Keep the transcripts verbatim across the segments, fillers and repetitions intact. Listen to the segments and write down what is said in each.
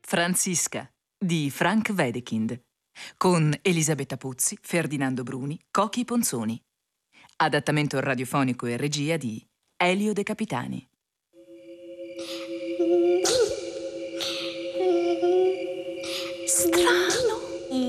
Franziska di Frank Wedekind, con Elisabetta Puzzi, Ferdinando Bruni, Cochi Ponzoni. Adattamento radiofonico e regia di Elio De Capitani. Strano.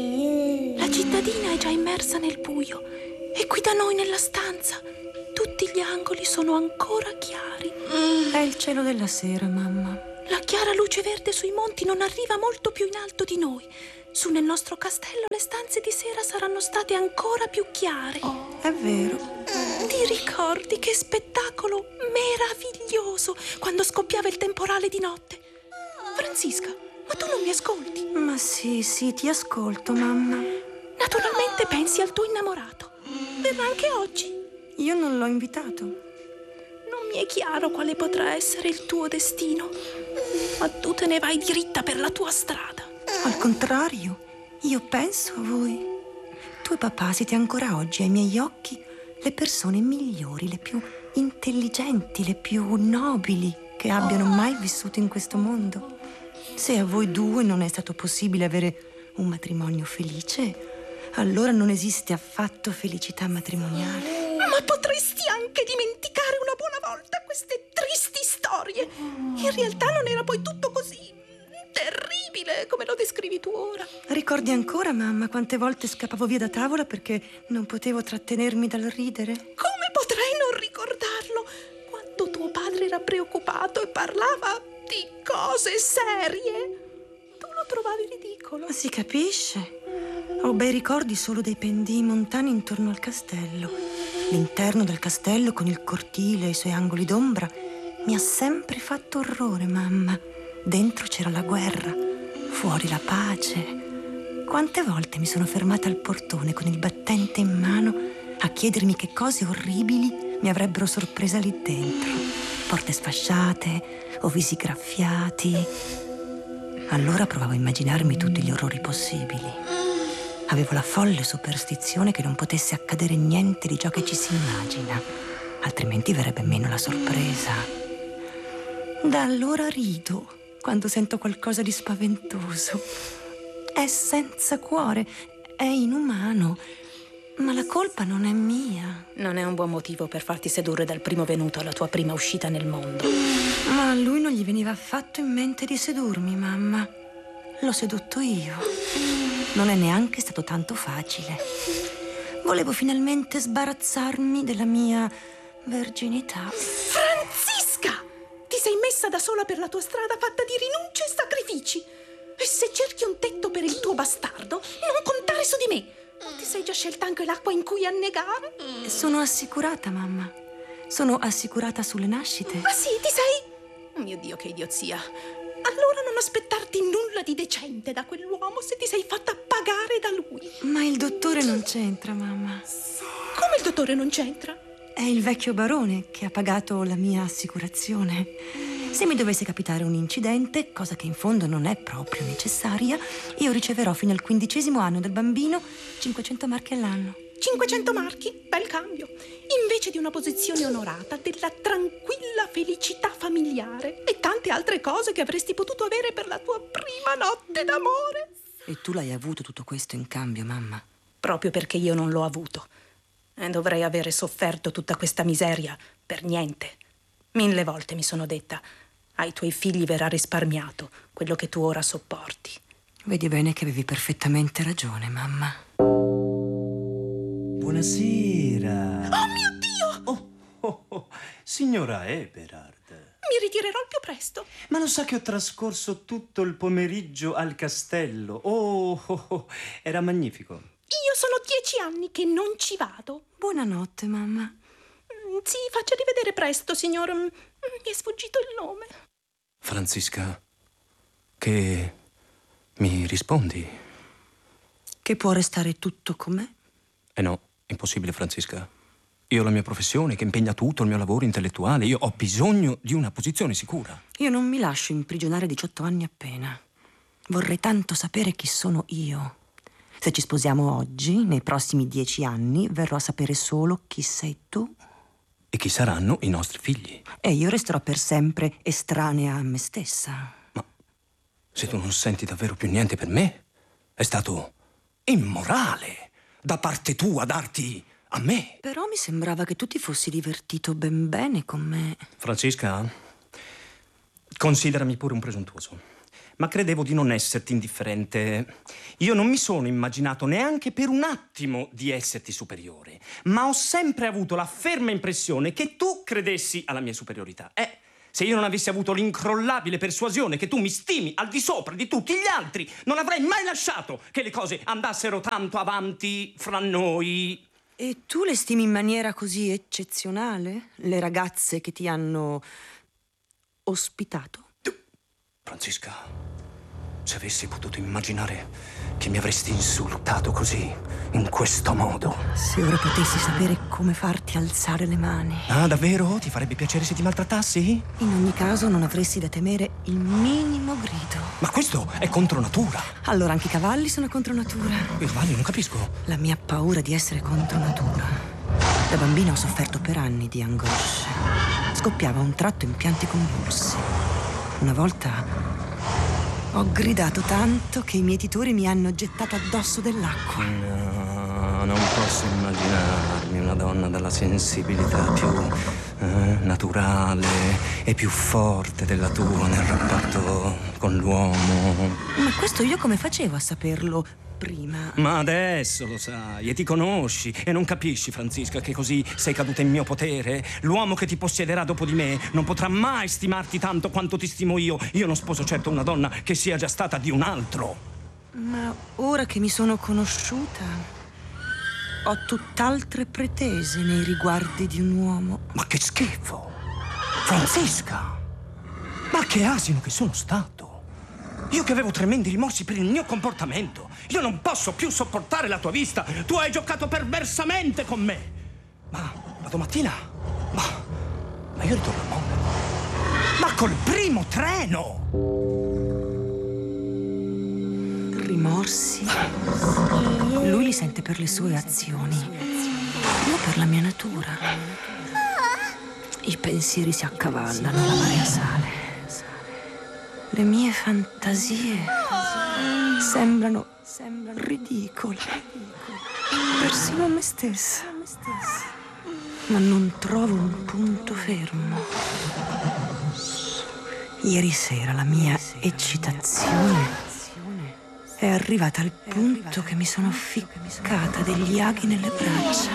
La cittadina è già immersa nel buio e qui da noi nella stanza tutti gli angoli sono ancora chiari. È il cielo della sera, mamma. La chiara luce verde sui monti non arriva molto più in alto di noi. Su nel nostro castello le stanze di sera saranno state ancora più chiare. Oh, è vero. Ti ricordi che spettacolo meraviglioso quando scoppiava il temporale di notte? Franziska, ma tu non mi ascolti? Ma sì, sì, ti ascolto, mamma. Naturalmente pensi al tuo innamorato. Verrà anche oggi. Io non l'ho invitato. Non mi è chiaro quale potrà essere il tuo destino, ma tu te ne vai diritta per la tua strada. Al contrario, io penso a voi. Tu e papà siete ancora oggi ai miei occhi le persone migliori, le più intelligenti, le più nobili che abbiano mai vissuto in questo mondo. Se a voi due non è stato possibile avere un matrimonio felice, allora non esiste affatto felicità matrimoniale. Ma potresti anche dimenticare una buona volta queste tristi storie. In realtà non era poi tutto così terribile come lo descrivi tu ora. Ricordi ancora, mamma, quante volte scappavo via da tavola perché non potevo trattenermi dal ridere? Come potrei non ricordarlo? Quando tuo padre era preoccupato e parlava di cose serie, tu lo trovavi ridicolo. Ma si capisce. Ho bei ricordi solo dei pendii montani intorno al castello. L'interno del castello con il cortile e i suoi angoli d'ombra mi ha sempre fatto orrore, mamma. Dentro c'era la guerra, fuori la pace. Quante volte mi sono fermata al portone con il battente in mano a chiedermi che cose orribili mi avrebbero sorpresa lì dentro. Porte sfasciate o visi graffiati. Allora provavo a immaginarmi tutti gli orrori possibili. Avevo la folle superstizione che non potesse accadere niente di ciò che ci si immagina, altrimenti verrebbe meno la sorpresa. Da allora rido quando sento qualcosa di spaventoso. È senza cuore, è inumano, ma la colpa non è mia. Non è un buon motivo per farti sedurre dal primo venuto alla tua prima uscita nel mondo. Ma a lui non gli veniva affatto in mente di sedurmi, mamma. L'ho sedotto io. Non è neanche stato tanto facile. Volevo finalmente sbarazzarmi della mia verginità. Franziska! Ti sei messa da sola per la tua strada fatta di rinunce e sacrifici. E se cerchi un tetto per il tuo bastardo, non contare su di me. Non ti sei già scelta anche l'acqua in cui annegare? Sono assicurata, mamma. Sono assicurata sulle nascite. Ma sì, ti sei... Oh mio Dio, che idiozia. Allora non aspettarti nulla di decente da quell'uomo se ti sei fatta pagare da lui. Ma il dottore non c'entra, mamma. Come il dottore non c'entra? È il vecchio barone che ha pagato la mia assicurazione. Se mi dovesse capitare un incidente, cosa che in fondo non è proprio necessaria, io riceverò fino al quindicesimo anno del bambino cinquecento marchi all'anno. cinquecento marchi? Bel cambio. Invece di una posizione onorata, della tranquilla felicità familiare e tante altre cose che avresti potuto avere per la tua prima notte d'amore. E tu l'hai avuto tutto questo in cambio, mamma? Proprio perché io non l'ho avuto. E dovrei avere sofferto tutta questa miseria per niente. Mille volte mi sono detta: ai tuoi figli verrà risparmiato quello che tu ora sopporti. Vedi bene che avevi perfettamente ragione, mamma. Buonasera. Oh mio Dio! Oh, oh, oh. Signora Eberhard. Mi ritirerò al più presto. Ma lo sa che ho trascorso tutto il pomeriggio al castello? Oh, oh, oh. Era magnifico. Io sono dieci anni che non ci vado. Buonanotte, mamma. Si faccia rivedere presto, signor... Mi è sfuggito il nome. Franziska, che mi rispondi? Che può restare tutto com'è? Eh no, impossibile, Franziska. Io ho la mia professione che impegna tutto il mio lavoro intellettuale. Io ho bisogno di una posizione sicura. Io non mi lascio imprigionare diciotto anni appena. Vorrei tanto sapere chi sono io. Se ci sposiamo oggi, nei prossimi dieci anni, verrò a sapere solo chi sei tu. E chi saranno i nostri figli. E io resterò per sempre estranea a me stessa. Ma Se tu non senti davvero più niente per me, è stato immorale da parte tua darti a me. Però mi sembrava che tu ti fossi divertito ben bene con me. Francisca, considerami pure un presuntuoso, ma credevo di non esserti indifferente. Io non mi sono immaginato neanche per un attimo di esserti superiore, ma ho sempre avuto la ferma impressione che tu credessi alla mia superiorità. Eh, se io non avessi avuto l'incrollabile persuasione che tu mi stimi al di sopra di tutti gli altri, non avrei mai lasciato che le cose andassero tanto avanti fra noi. E tu le stimi in maniera così eccezionale? Le ragazze che ti hanno ospitato? Francisca, se avessi potuto immaginare che mi avresti insultato così, in questo modo. Se ora potessi sapere come farti alzare le mani. Ah, davvero? Ti farebbe piacere se ti maltrattassi? In ogni caso non avresti da temere il minimo grido. Ma questo è contro natura. Allora anche i cavalli sono contro natura. I cavalli, non capisco. La mia paura di essere contro natura. Da bambina ho sofferto per anni di angosce. Scoppiava a un tratto in pianti convulsi. Una volta ho gridato tanto che i mietitori mi hanno gettato addosso dell'acqua. No, non posso immaginarmi una donna dalla sensibilità più eh, naturale e più forte della tua nel rapporto con l'uomo. Ma questo io come facevo a saperlo prima? Ma adesso lo sai e ti conosci e non capisci, Francisca, che così sei caduta in mio potere? L'uomo che ti possiederà dopo di me non potrà mai stimarti tanto quanto ti stimo io. Io non sposo certo una donna che sia già stata di un altro. Ma ora che mi sono conosciuta, ho tutt'altre pretese nei riguardi di un uomo. Ma che schifo! Francisca! Ma che asino che sono stato! Io che avevo tremendi rimorsi per il mio comportamento. Io non posso più sopportare la tua vista. Tu hai giocato perversamente con me. Ma la domattina? Ma, ma io ritorno a Monaco. Ma col primo treno! Rimorsi? Lui li sente per le sue azioni. Io per la mia natura. I pensieri si accavallano, la marea sale. Le mie fantasie sembrano, sembrano ridicole, persino a me stessa. Ma non trovo un punto fermo. Ieri sera la mia eccitazione è arrivata al punto che mi sono ficcata degli aghi nelle braccia.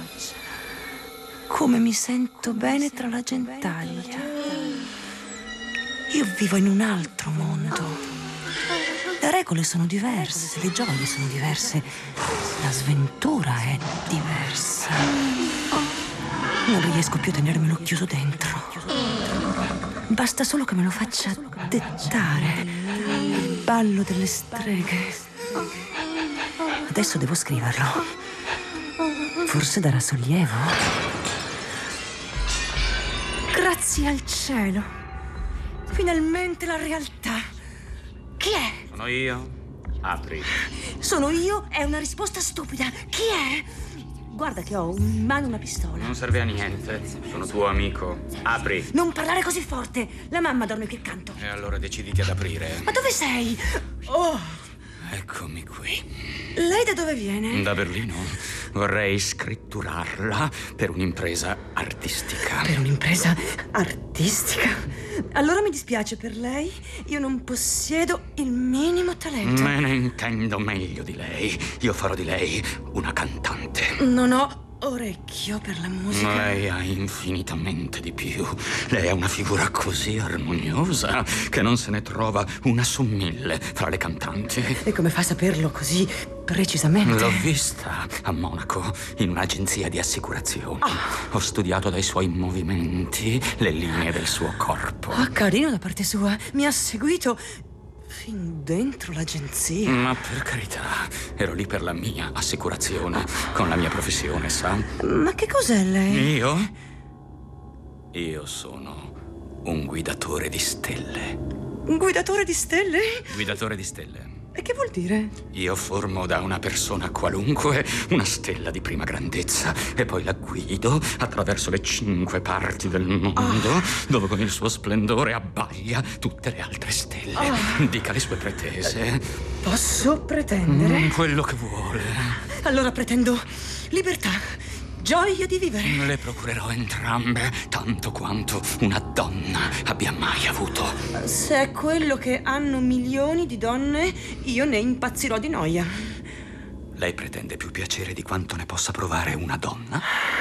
Come mi sento bene tra la gentaglia. Io vivo in un altro mondo. Le regole sono diverse, le gioie sono diverse, la sventura è diversa. Non riesco più a tenermelo chiuso dentro. Basta solo che me lo faccia dettare. Il ballo delle streghe. Adesso devo scriverlo. Forse darà sollievo. Grazie al cielo. Finalmente la realtà. Chi è? Sono io. Apri. Sono io? È una risposta stupida. Chi è? Guarda che ho in mano una pistola. Non serve a niente. Sono tuo amico. Apri. Non parlare così forte. La mamma dorme qui accanto. E allora deciditi ad aprire. Ma dove sei? Oh, Eccomi qui. lei da dove viene? Da Berlino. Vorrei scritturarla per un'impresa artistica. Per un'impresa artistica? Allora mi dispiace per lei. Io non possiedo il minimo talento. Me ne intendo meglio di lei. Io farò di lei una cantante. Non ho orecchio per la musica. Lei ha infinitamente di più. Lei ha una figura così armoniosa che non se ne trova una su mille fra le cantanti. E come fa a saperlo così precisamente? L'ho vista a Monaco in un'agenzia di assicurazioni. Ho studiato dai suoi movimenti le linee del suo corpo. Ah, carino da parte sua. Mi ha seguito fin dentro l'agenzia. Ma per carità, ero lì per la mia assicurazione, con la mia professione, sa? Ma che cos'è lei? Io? Io sono un guidatore di stelle. Un guidatore di stelle? Guidatore di stelle. E che vuol dire? Io formo da una persona qualunque una stella di prima grandezza e poi la guido attraverso le cinque parti del mondo, dove con il suo splendore abbaglia tutte le altre stelle. Anelli. Oh. Dica le sue pretese. Posso pretendere? Mm, quello che vuole. Allora pretendo libertà, gioia di vivere. Le procurerò entrambe, tanto quanto una donna abbia mai avuto. Se è quello che hanno milioni di donne, io ne impazzirò di noia. Lei pretende più piacere di quanto ne possa provare una donna?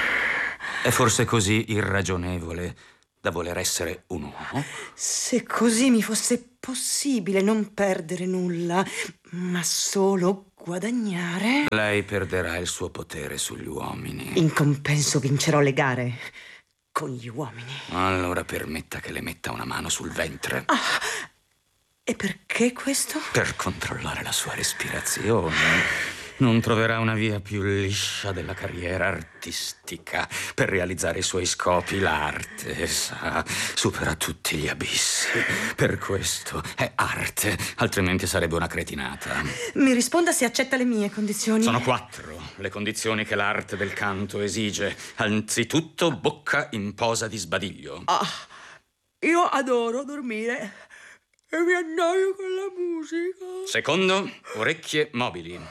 È forse così irragionevole da voler essere un uomo? Se così mi fosse possibile non perdere nulla, ma solo guadagnare. Lei perderà il suo potere sugli uomini. In compenso vincerò le gare con gli uomini. Allora permetta che le metta una mano sul ventre. Ah, e perché questo? Per controllare la sua respirazione. Non troverà una via più liscia della carriera artistica. Per realizzare i suoi scopi, l'arte, sa, supera tutti gli abissi. Per questo è arte, altrimenti sarebbe una cretinata. Mi risponda se accetta le mie condizioni. Sono quattro le condizioni che l'arte del canto esige. Anzitutto, bocca in posa di sbadiglio. Ah, io adoro dormire e mi annoio con la musica. Secondo, orecchie mobili.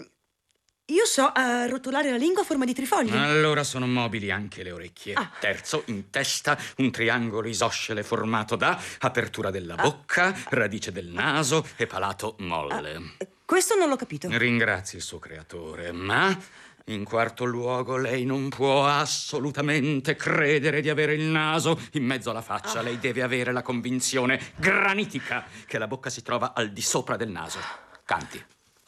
Io so arrotolare la lingua a forma di trifogli. Allora sono mobili anche le orecchie. Ah. Terzo, in testa un triangolo isoscele formato da apertura della bocca, ah. radice del naso e palato molle. Ah. Questo non l'ho capito. Ringrazi il suo creatore, ma in quarto luogo lei non può assolutamente credere di avere il naso in mezzo alla faccia. Ah. Lei deve avere la convinzione granitica che la bocca si trova al di sopra del naso. Canti.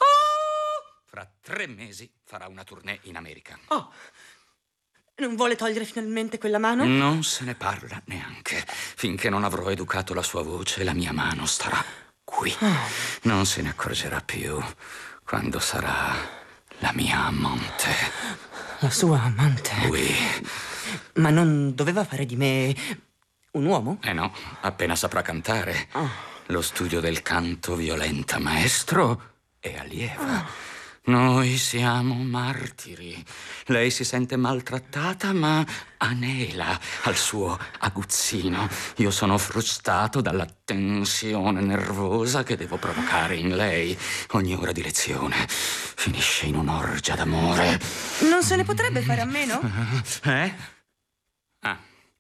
Fra tre mesi farà una tournée in America. Oh, non vuole togliere finalmente quella mano? Non se ne parla neanche. Finché non avrò educato la sua voce, la mia mano starà qui. Oh. Non se ne accorgerà più quando sarà la mia amante. La sua amante? Oui. Ma non doveva fare di me un uomo? Eh no, appena saprà cantare. Oh. Lo studio del canto violenta maestro e allieva. Oh. Noi siamo martiri. Lei si sente maltrattata, ma anela al suo aguzzino. Io sono frustato dalla tensione nervosa che devo provocare in lei. Ogni ora di lezione finisce in un'orgia d'amore. Non se ne potrebbe fare a meno? Eh? Ah.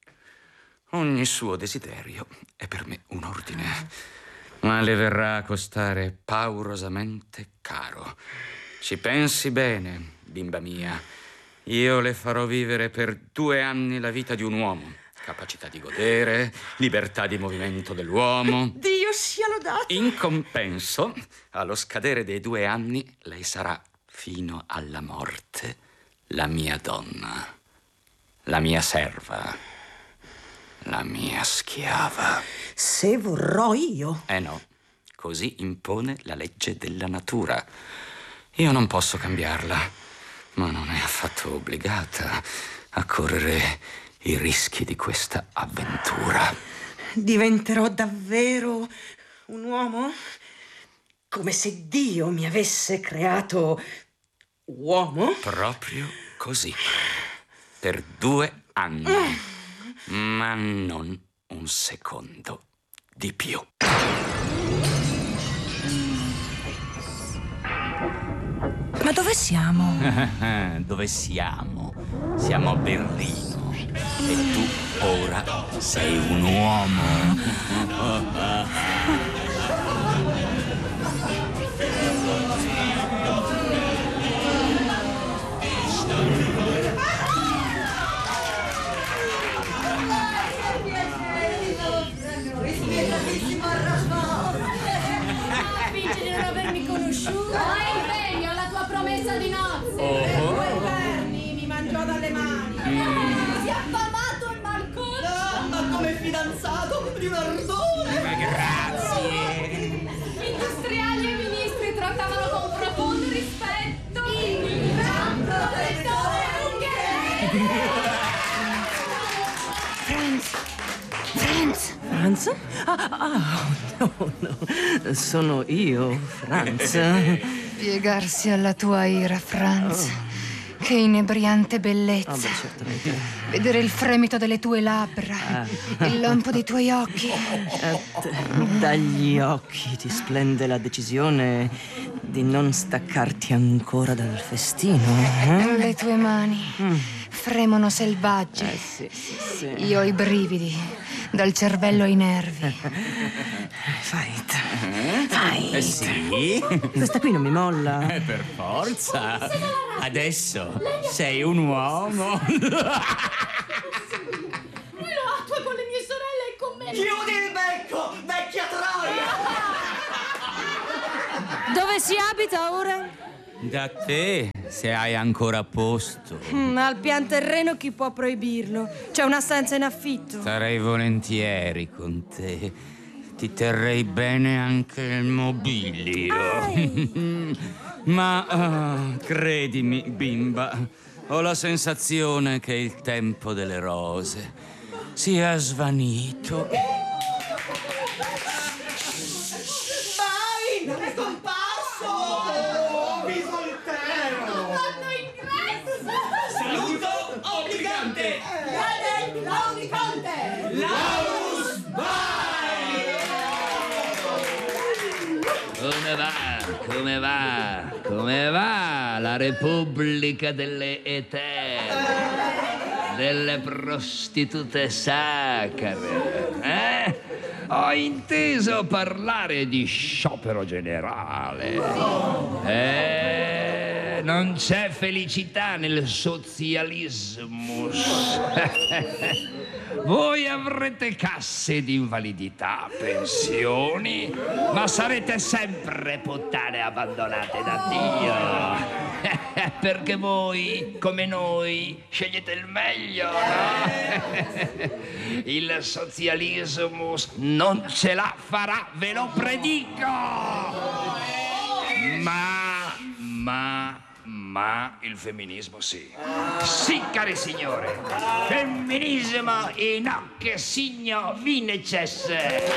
Ogni suo desiderio è per me un ordine, ma le verrà a costare paurosamente caro. Ci pensi bene, bimba mia. Io le farò vivere per due anni la vita di un uomo. Capacità di godere, libertà di movimento dell'uomo. Dio sia lodato! In compenso, allo scadere dei due anni, lei sarà, fino alla morte, la mia donna, la mia serva, la mia schiava. Se vorrò io. Eh no, così impone la legge della natura. Io non posso cambiarla, ma non è affatto obbligata a correre i rischi di questa avventura. Diventerò davvero un uomo? Come se Dio mi avesse creato uomo? Proprio così. Per due anni. Mm. Ma non un secondo di più. Ma dove siamo? Dove siamo? Siamo a Berlino. E tu ora sei un uomo. Fingi di non avermi conosciuto. Promessa di nozze. Oh. Due verni mi mangiò dalle mani. Mm. Si è affamato il malconcio. No, ma come fidanzato di un ardore. Ma grazie. Industriali e ministri trattavano con profondo rispetto. Il canto delle unghie. Franz. Franz. Franz? Ah, ah, no, no. Sono io, Franz. Piegarsi alla tua ira, Franz. Che inebriante bellezza. Oh, beh, certamente. Vedere il fremito delle tue labbra, Ah. il lampo dei tuoi occhi. Eh, t- dagli occhi ti splende la decisione di non staccarti ancora dal festino. Eh? Le tue mani fremono selvagge. Eh, sì, sì, sì. Io ho i brividi, dal cervello ai nervi. Fight. Fight. Eh sì? Questa qui non mi molla. Eh, per forza. Adesso sei un uomo. Lui lo attua con le mie sorelle e con me. Chiudi il becco, vecchia troia! Dove si abita ora? Da te, se hai ancora posto. Mm, al pian terreno chi può proibirlo? C'è una stanza in affitto. Starei volentieri con te. Ti terrei bene anche il mobilio. Ma ah, credimi, bimba, ho la sensazione che il tempo delle rose sia svanito. Vai, è scomparso! Oh, mi soltero! Fanno ingresso! Saluto obbligante! Vede, l'Audiconte! Laus vai! Come va? Come va? Come va la Repubblica delle Eterne? Delle prostitute sacre? Eh? Ho inteso parlare di sciopero generale. Eh, non c'è felicità nel socialismo. Voi avrete casse di invalidità, pensioni, ma sarete sempre puttane abbandonate da Dio. Perché voi, come noi, scegliete il meglio, no? Il socialismo non ce la farà, ve lo predico! Ma, ma... Ma il femminismo sì. Sì, cari signore. Femminismo in hoc signo vinces.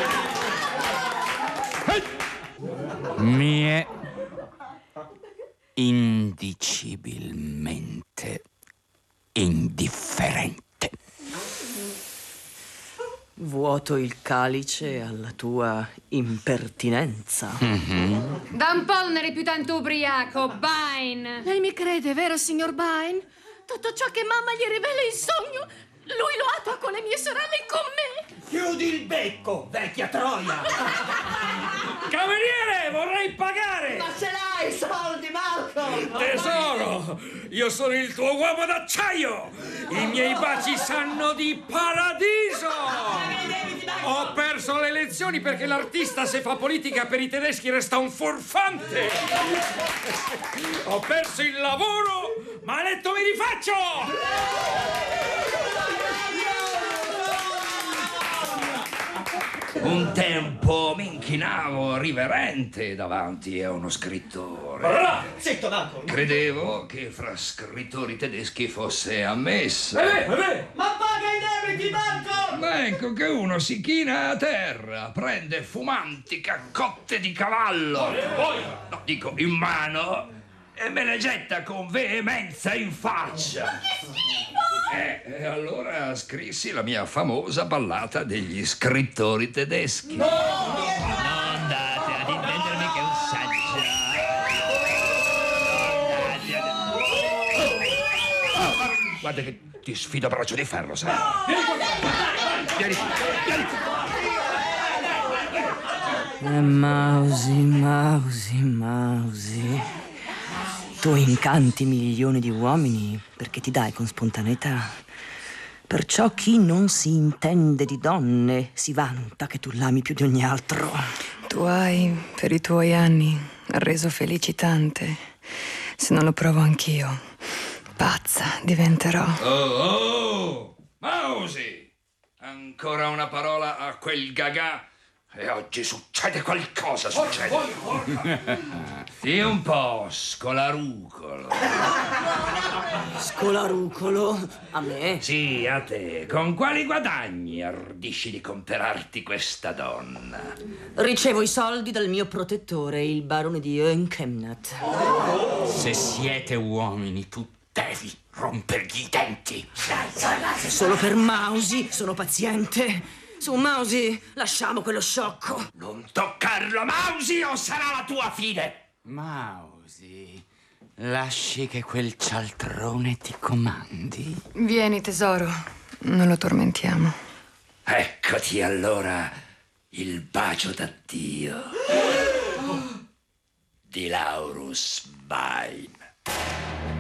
Mi è indicibilmente indifferente. Vuoto il calice alla tua impertinenza. Da un po' non eri più tanto ubriaco, Bain. Lei mi crede, vero, signor Bain? Tutto ciò che mamma gli rivela in sogno, lui lo attua con le mie sorelle e con me. Chiudi il becco, vecchia troia! Cameriere, vorrei pagare! Ma ce l'hai i soldi, Marco! Tesoro, io sono il tuo uomo d'acciaio! I miei baci sanno di paradiso! Ho perso le elezioni perché l'artista, se fa politica per i tedeschi, resta un furfante! Ho perso il lavoro, ma eletto mi rifaccio! Un tempo mi inchinavo riverente davanti a uno scrittore. Bravo! Zitto, Marco! Credevo che fra scrittori tedeschi fosse ammesso. Eh, eh. Ma paga i debiti, Marco! Ma ecco che uno si china a terra, prende fumanti caccotte di cavallo, no, dico in mano, e me le getta con veemenza in faccia. Ma che schifo! Eh, e allora scrissi la mia famosa ballata degli scrittori tedeschi. No! Non andate ad intendermi che un saggio. Guarda che ti sfido a braccio di ferro, sai? Vieni, vieni. Eh, Mausi, Mausi, Mausi. Tu incanti milioni di uomini perché ti dai con spontaneità. Perciò chi non si intende di donne si vanta che tu l'ami più di ogni altro. Tu hai, per i tuoi anni, reso felici tante. Se non lo provo anch'io, pazza diventerò. Oh, oh! Mausi! Ancora una parola a quel gagà e oggi succede qualcosa, succede. Sii un po' scolarucolo. Scolarucolo? A me? Sì, a te. Con quali guadagni ardisci di comperarti questa donna? Ricevo i soldi dal mio protettore, il barone di Önkemnat. Se siete uomini tutti devi rompergli i denti. Dai, Solo per Mausi sono paziente. Su, Mausi, lasciamo quello sciocco. non toccarlo, Mausi, o sarà la tua fine. Mausi, lasci che quel cialtrone ti comandi. Vieni, tesoro, non lo tormentiamo. Eccoti allora il bacio d'addio di Laurus Bain.